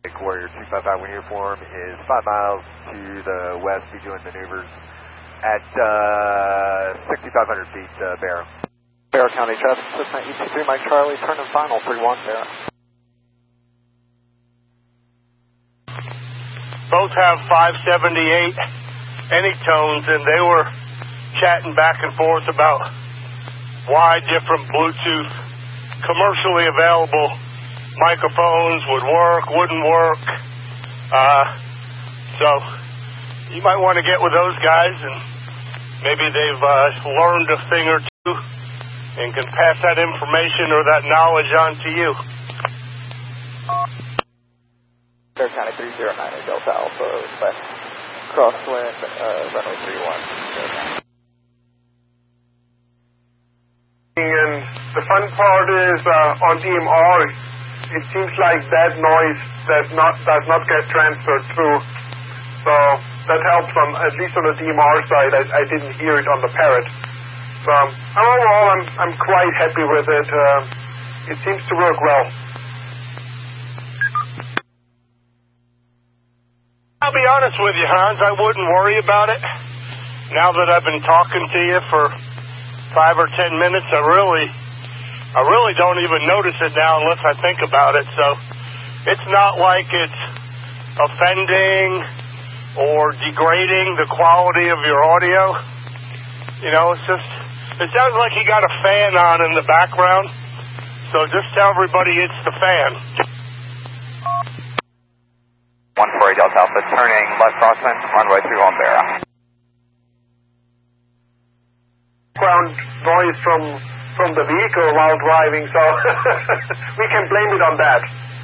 Warrior 255 when uniform is 5 miles to the west, be doing maneuvers at 6,500 feet, Barrow. Barrow County traffic, Cessna ET3 Mike Charlie, turn and final, 31 Barrow. Both have 578 Anytones, and they were chatting back and forth about why different Bluetooth commercially available microphones would work, wouldn't work. So you might want to get with those guys, and maybe they've learned a thing or two and can pass that information or that knowledge on to you. Barrow County 309 Delta Alpha, west crosswind, runway 31. And the fun part is on DMR, it seems like that noise does not get transferred through. So that helps on, at least on the DMR side. I didn't hear it on the Parrot. So overall, I'm quite happy with it. It seems to work well. I'll be honest with you, Hans, I wouldn't worry about it. Now that I've been talking to you for 5 or 10 minutes, I really don't even notice it now unless I think about it. So it's not like it's offending or degrading the quality of your audio. You know, it's just, it sounds like you got a fan on in the background. So just tell everybody it's the fan. 148 Delta Alpha, turning left crosswind, runway 31 Barrow. Ground noise from the vehicle while driving, so we can blame it on that.